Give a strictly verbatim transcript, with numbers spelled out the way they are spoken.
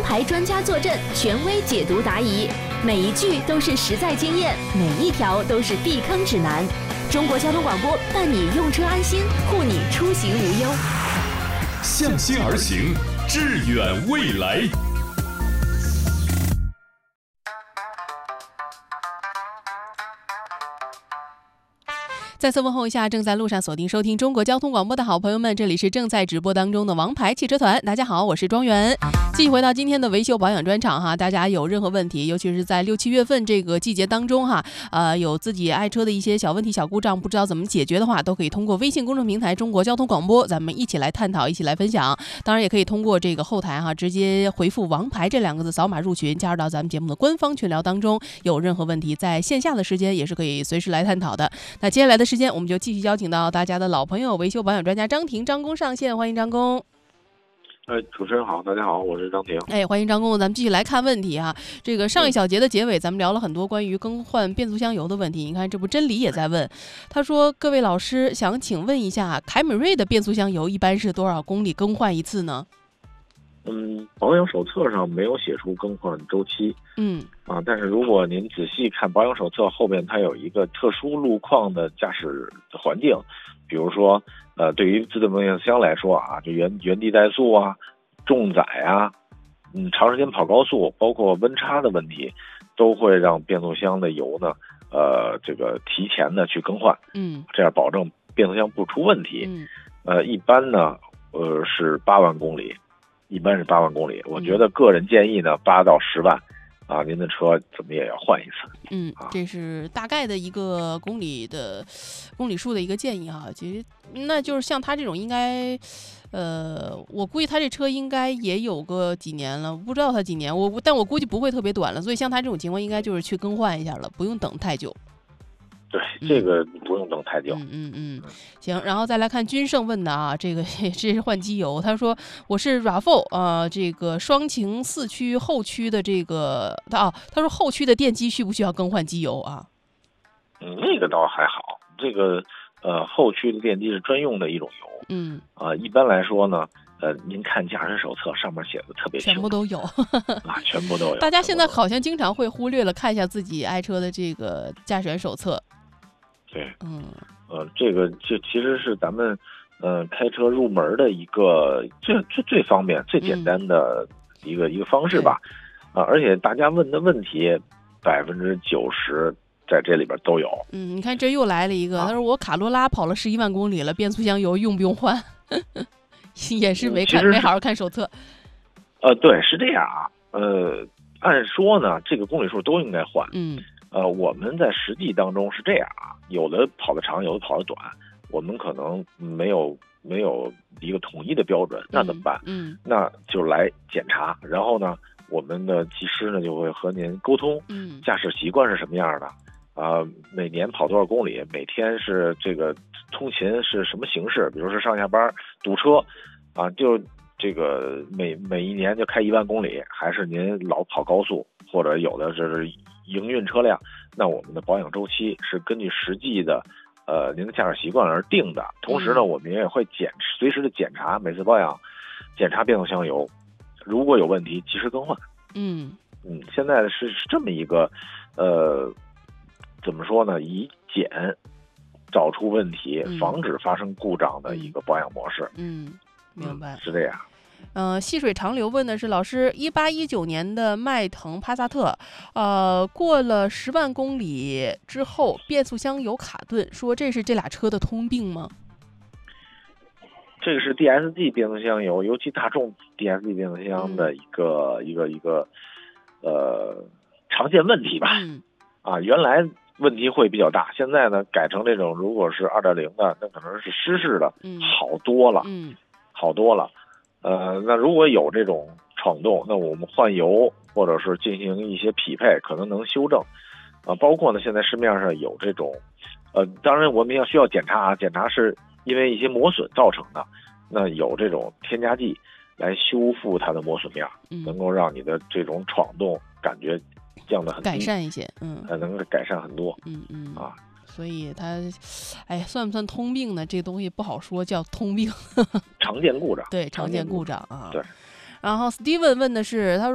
牌专家坐镇，权威解读答疑，每一句都是实在经验，每一条都是避坑指南。中国交通广播伴你用车安心，护你出行无忧。 向心而行，致远未来。 再次问候一下正在路上锁定收听中国交通广播的好朋友们，这里是正在直播当中的王牌汽车团。大家好，我是庄园。继续回到今天的维修保养专场哈，大家有任何问题，尤其是在六七月份这个季节当中哈，呃，有自己爱车的一些小问题、小故障，不知道怎么解决的话，都可以通过微信公众平台中国交通广播，咱们一起来探讨，一起来分享。当然也可以通过这个后台哈，直接回复王牌这两个字，扫码入群，加入到咱们节目的官方群聊当中。有任何问题，在线下的时间也是可以随时来探讨的。那接下来的时间，我们就继续邀请到大家的老朋友维修保养专家张婷张工上线，欢迎张工。 呃，主持人好，大家好，我是张婷。 哎，欢迎张工，咱们继续来看问题哈。这个上一小节的结尾，咱们聊了很多关于更换变速箱油的问题。你看，这不真理也在问，他说：“各位老师，想请问一下，凯美瑞的变速箱油一般是多少公里更换一次呢？” 嗯，保养手册上没有写出更换周期。 嗯啊，但是如果您仔细看保养手册后边，它有一个特殊路况的驾驶环境，比如说，呃，对于自动变速箱来说啊，就原原地怠速啊、重载啊，嗯，长时间跑高速，包括温差的问题，都会让变速箱的油呢，呃，这个提前的去更换。 嗯， 这样保证变速箱不出问题。 嗯， 呃，一般呢，呃，是八万公里。一般是八万公里，我觉得个人建议呢，八到十万，啊，您的车怎么也要换一次。 嗯，这是大概的一个公里的公里数的一个建议哈。其实，那就是像他这种，应该，呃，我估计他这车应该也有个几年了，不知道他几年，我但我估计不会特别短了。所以像他这种情况，应该就是去更换一下了，不用等太久。 对，这个不用等太久。 嗯嗯嗯，行，然后再来看君胜问的啊，这个这是换机油，他说我是 R A V 啊、呃，这个双擎四驱后驱的这个啊，他说后驱的电机需不需要更换机油啊？ 嗯，那个倒还好，这个呃后驱的电机是专用的一种油。 嗯啊、呃，一般来说呢，呃，您看驾驶手册上面写的特别清楚， 全部都有啊，全部都有。 大家现在好像经常会忽略了看一下自己爱车的这个驾驶员手册。 对， 嗯， 呃，这个这其实是咱们，呃，开车入门的一个最最最方便、最简单的一个、嗯、一个方式吧，啊、呃，而且大家问的问题百分之九十在这里边都有。 嗯，你看这又来了一个， 啊、 他说我卡罗拉跑了十一万公里了，变速箱油用不用换？也是没看、嗯、没好好看手册。 呃，对，是这样啊，呃，按说呢，这个公里数都应该换。 嗯。 呃，我们在实际当中是这样啊，有的跑得长，有的跑得短，我们可能没有没有一个统一的标准，那怎么办？ 嗯，嗯那就来检查，然后呢，我们的技师呢就会和您沟通， 嗯， 驾驶习惯是什么样的，啊、呃，每年跑多少公里，每天是这个通勤是什么形式，比如说上下班堵车，啊，就这个每每一年就开一万公里，还是您老跑高速，或者有的是营运车辆，那我们的保养周期是根据实际的，呃，您的驾驶习惯而定的。同时呢，我们也会检随时的检查，每次保养检查变速箱油，如果有问题及时更换。 嗯嗯，现在是是这么一个，呃，怎么说呢？以检找出问题， 嗯、 防止发生故障的一个保养模式。 嗯，明白， 嗯、是这样。 呃，细水长流问的是老师，一八一九年的迈腾帕萨特，呃，过了十万公里之后，变速箱油卡顿，说这是这俩车的通病吗？ 这个是 D S G 变速箱油，尤其大众 D S G 变速箱的一个、嗯、一个一个呃常见问题吧。 嗯、 啊，原来问题会比较大，现在呢改成这种，如果是 二点零 的，那可能是湿式的， 嗯、 好多了， 嗯， 好多了。呃，那如果有这种闯动，那我们换油或者是进行一些匹配，可能能修正。啊、呃，包括呢，现在市面上有这种，呃，当然我们要需要检查啊，检查是因为一些磨损造成的，那有这种添加剂来修复它的磨损面， 嗯、 能够让你的这种闯动感觉降得很低， 改善一些，嗯， 呃，能改善很多， 嗯嗯啊。 所以它，哎，算不算通病呢？这东西不好说，叫通病。 常见故障。 对，常见故障啊。 对。 然后 Steven 问的是，他说。